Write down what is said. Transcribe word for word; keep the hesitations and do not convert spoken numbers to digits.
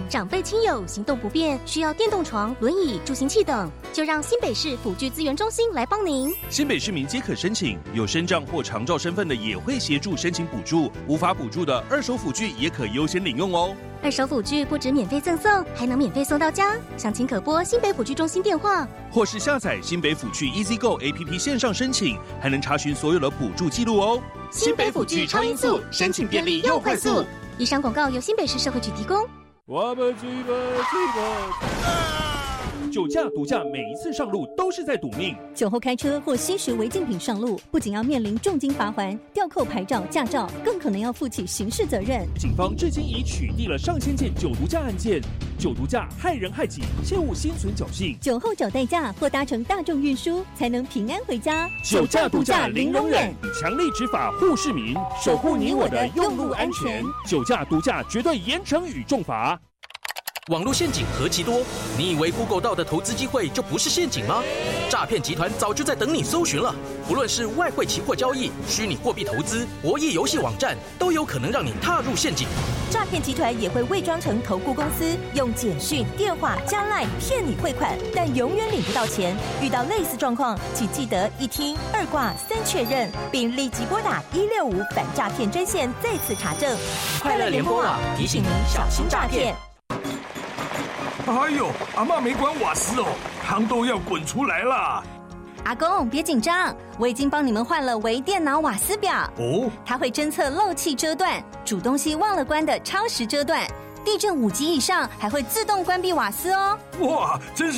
长辈亲友行动不便，需要电动床、轮椅、助行器等，就让新北市辅具资源中心来帮您。 新北市民皆可申请，有身障或长照身份的也会协助申请补助，无法补助的二手辅具也可优先领用哦。 二手辅具不止免费赠送，还能免费送到家。详情可拨新北辅具中心电话， 或是下载新北辅具 EasyGo A P P 线上申请，还能查询所有的补助记录哦。 新北辅具超音速，申请便利又快速。以上广告由新北市社会局提供。 我们追吧追吧，酒驾、毒驾，每一次上路都是在赌命。 酒后开车或吸食违禁品上路，不仅要面临重金罚锾、吊扣牌照、驾照，更可能要负起刑事责任。 警方至今已取缔了上千件酒毒驾案件。酒毒驾害人害己，切勿心存侥幸。 酒后找代驾或搭乘大众运输，才能平安回家。 酒驾、毒驾零容忍，以强力执法护市民，守护你我的用路安全。酒驾、毒驾绝对严惩与重罚。 网络陷阱何其多，你以为 Google 到的投资机会就不是陷阱吗？诈骗集团早就在等你搜寻了。不论是外汇期货交易、虚拟货币投资、博弈游戏网站，都有可能让你踏入陷阱。 诈骗集团也会伪装成投顾公司，用简讯、电话加 LINE 骗你汇款，但永远领不到钱。遇到类似状况，请记得一听、二挂、三确认，并立即拨打一六五反诈骗专线再次查证。 快乐联播网提醒您小心诈骗。 哎呦，阿嬷没关瓦斯哦，汤都要滚出来了。 阿公别紧张，我已经帮你们换了微电脑瓦斯表哦， 它会侦测漏气遮断、煮东西忘了关的超时遮断，地震五级以上还会自动关闭瓦斯哦。 哇，真是